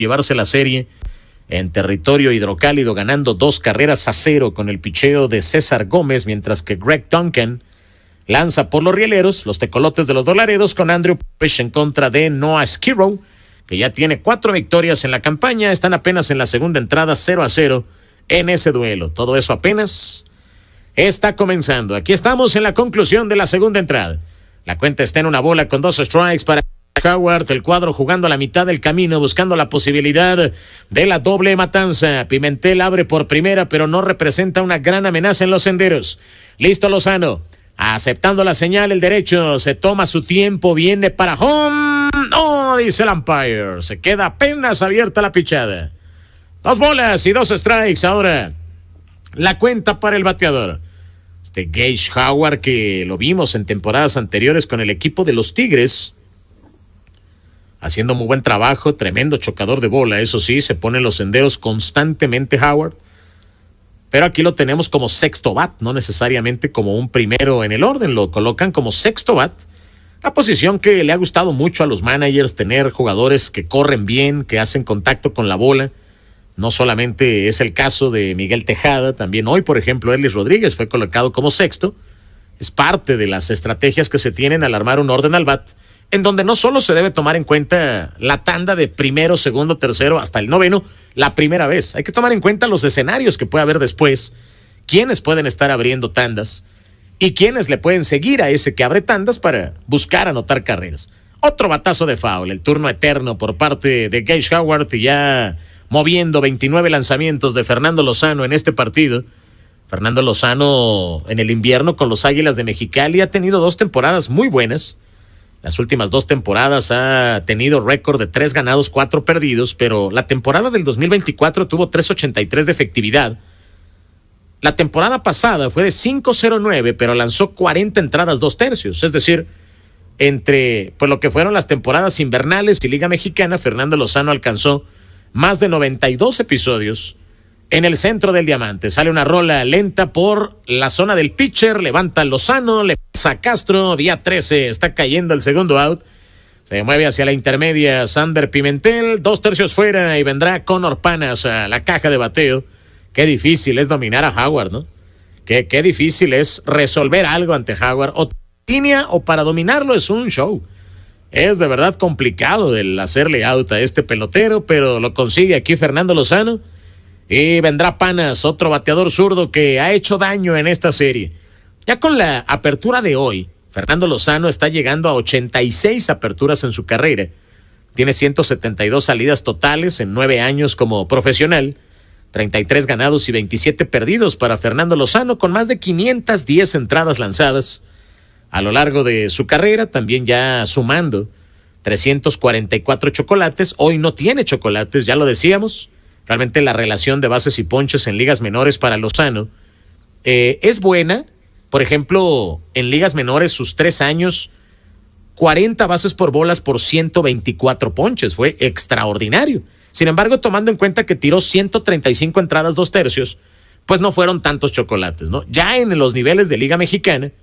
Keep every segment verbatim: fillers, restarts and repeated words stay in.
llevarse la serie en territorio hidrocálido, ganando dos carreras a cero con el picheo de César Gómez, mientras que Greg Duncan lanza por los rieleros, los tecolotes de los Dolaredos, con Andrew Parrish en contra de Noah Skirrow, que ya tiene cuatro victorias en la campaña. Están apenas en la segunda entrada, cero a cero en ese duelo. Todo eso apenas está comenzando. Aquí estamos en la conclusión de la segunda entrada. La cuenta está en una bola con dos strikes para Howard, el cuadro jugando a la mitad del camino, buscando la posibilidad de la doble matanza. Pimentel abre por primera, pero no representa una gran amenaza en los senderos. Listo Lozano, aceptando la señal, el derecho, se toma su tiempo, viene para home. No, dice el umpire, se queda apenas abierta la pichada. Dos bolas y dos strikes ahora. La cuenta para el bateador. Este Gage Howard, que lo vimos en temporadas anteriores con el equipo de los Tigres, haciendo muy buen trabajo, tremendo chocador de bola, eso sí, se pone en los senderos constantemente Howard, pero aquí lo tenemos como sexto bat, no necesariamente como un primero en el orden, lo colocan como sexto bat, la posición que le ha gustado mucho a los managers, tener jugadores que corren bien, que hacen contacto con la bola. No solamente es el caso de Miguel Tejada, también hoy, por ejemplo, Ellis Rodríguez fue colocado como sexto. Es parte de las estrategias que se tienen al armar un orden al bat, en donde no solo se debe tomar en cuenta la tanda de primero, segundo, tercero, hasta el noveno, la primera vez. Hay que tomar en cuenta los escenarios que puede haber después, quiénes pueden estar abriendo tandas y quiénes le pueden seguir a ese que abre tandas para buscar anotar carreras. Otro batazo de foul, el turno eterno por parte de Gage Howard, y ya moviendo veintinueve lanzamientos de Fernando Lozano en este partido. Fernando Lozano en el invierno con los Águilas de Mexicali ha tenido dos temporadas muy buenas. Las últimas dos temporadas ha tenido récord de tres ganados, cuatro perdidos, pero la temporada del dos mil veinticuatro tuvo tres ochenta y tres de efectividad. La temporada pasada fue de cinco cero nueve, pero lanzó cuarenta entradas, dos tercios. Es decir, entre pues, lo que fueron las temporadas invernales y Liga Mexicana, Fernando Lozano alcanzó más de noventa y dos episodios en el centro del diamante. Sale una rola lenta por la zona del pitcher, levanta Lozano, le pasa a Castro, vía trece, está cayendo el segundo out, se mueve hacia la intermedia Sander Pimentel, dos tercios fuera, y vendrá Conor Panas a la caja de bateo. Qué difícil es dominar a Howard, ¿no? Qué, qué difícil es resolver algo ante Howard, o línea o para dominarlo es un show. Es de verdad complicado el hacerle out a este pelotero, pero lo consigue aquí Fernando Lozano. Y vendrá Panas, otro bateador zurdo que ha hecho daño en esta serie. Ya con la apertura de hoy, Fernando Lozano está llegando a ochenta y seis aperturas en su carrera. Tiene ciento setenta y dos salidas totales en nueve años como profesional. treinta y tres ganados y veintisiete perdidos para Fernando Lozano, con más de quinientas diez entradas lanzadas a lo largo de su carrera, también ya sumando trescientos cuarenta y cuatro chocolates. Hoy no tiene chocolates, ya lo decíamos. Realmente la relación de bases y ponches en ligas menores para Lozano eh, es buena. Por ejemplo, en ligas menores, sus tres años, cuarenta bases por bolas por ciento veinticuatro ponches. Fue extraordinario. Sin embargo, tomando en cuenta que tiró ciento treinta y cinco entradas, dos tercios, pues no fueron tantos chocolates, ¿no? Ya en los niveles de Liga Mexicana,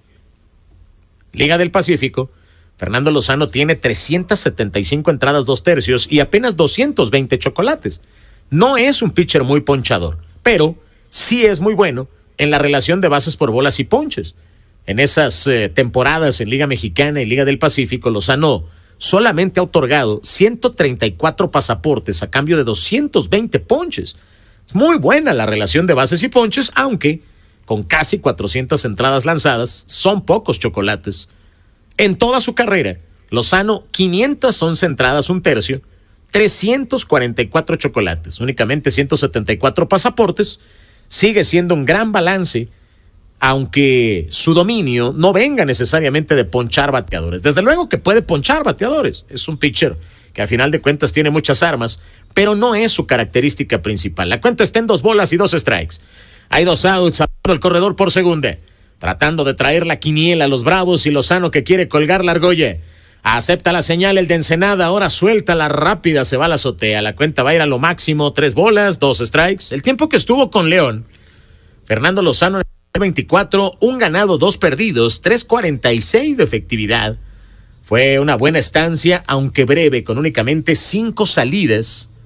Liga del Pacífico, Fernando Lozano tiene trescientas setenta y cinco entradas, dos tercios y apenas doscientos veinte chocolates. No es un pitcher muy ponchador, pero sí es muy bueno en la relación de bases por bolas y ponches. En esas eh, temporadas en Liga Mexicana y Liga del Pacífico, Lozano solamente ha otorgado ciento treinta y cuatro pasaportes a cambio de doscientos veinte ponches. Es muy buena la relación de bases y ponches, aunque con casi cuatrocientas entradas lanzadas, son pocos chocolates. En toda su carrera, Lozano, quinientas once entradas, un tercio, trescientos cuarenta y cuatro chocolates, únicamente ciento setenta y cuatro pasaportes. Sigue siendo un gran balance, aunque su dominio no venga necesariamente de ponchar bateadores. Desde luego que puede ponchar bateadores, es un pitcher que a final de cuentas tiene muchas armas, pero no es su característica principal. La cuenta está en dos bolas y dos strikes. Hay dos outs, el corredor por segunda, tratando de traer la quiniela a los Bravos, y Lozano, que quiere colgar la argolla. Acepta la señal el de Ensenada, ahora suelta la rápida, se va a la azotea. La cuenta va a ir a lo máximo, tres bolas, dos strikes. El tiempo que estuvo con León, Fernando Lozano en el veinticuatro, un ganado, dos perdidos, tres cuarenta y seis de efectividad. Fue una buena estancia, aunque breve, con únicamente cinco salidas